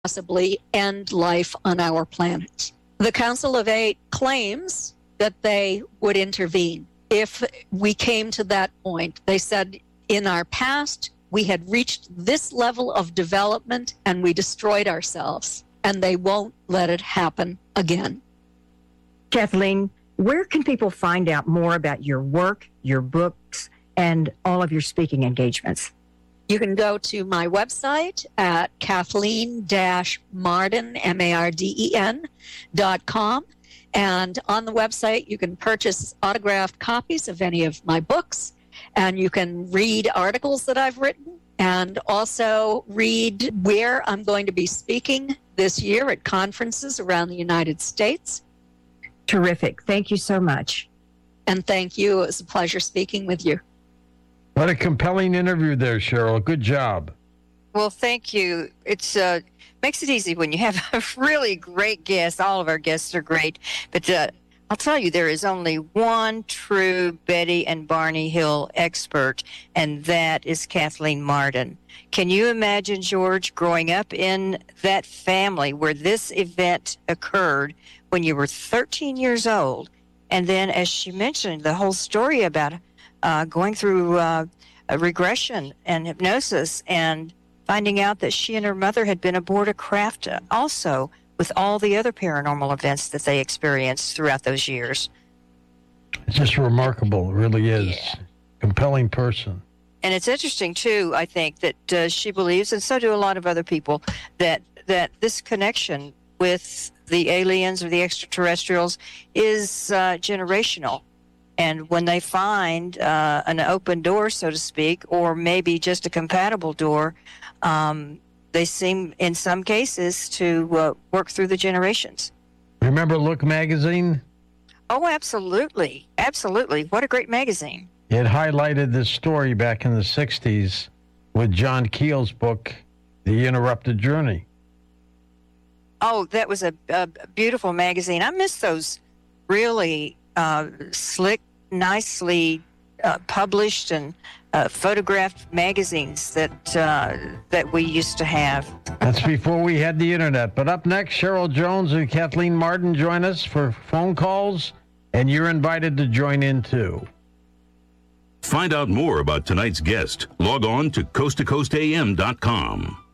possibly end life on our planet. The Council of Eight claims that they would intervene if we came to that point. They said in our past, we had reached this level of development and we destroyed ourselves, and they won't let it happen again. Kathleen, where can people find out more about your work, your books, and all of your speaking engagements? You can go to my website at Kathleen-Marden, MARDEN.com. And on the website, you can purchase autographed copies of any of my books, and you can read articles that I've written, and also read where I'm going to be speaking this year at conferences around the United States. Terrific. Thank you so much. And thank you. It was a pleasure speaking with you. What a compelling interview there, Cheryl. Good job. Well, thank you. It's makes it easy when you have a really great guest. All of our guests are great. But I'll tell you, there is only one true Betty and Barney Hill expert, and that is Kathleen Marden. Can you imagine, George, growing up in that family where this event occurred when you were 13 years old? And then, as she mentioned, the whole story about going through a regression and hypnosis and finding out that she and her mother had been aboard a craft also with all the other paranormal events that they experienced throughout those years. It's just remarkable. It really is. Yeah. Compelling person. And it's interesting, too, I think, that she believes, and so do a lot of other people, that this connection with the aliens or the extraterrestrials is generational. And when they find an open door, so to speak, or maybe just a compatible door, they seem, in some cases, to work through the generations. Remember Look magazine? Oh, absolutely. Absolutely. What a great magazine. It highlighted this story back in the 60s with John Keel's book, The Interrupted Journey. Oh, that was a beautiful magazine. I miss those really slick, nicely published and photographed magazines that we used to have. That's before we had the internet. But up next, Cheryl Jones and Kathleen Marden join us for phone calls, and you're invited to join in too. Find out more about tonight's guest. Log on to coasttocoastam.com.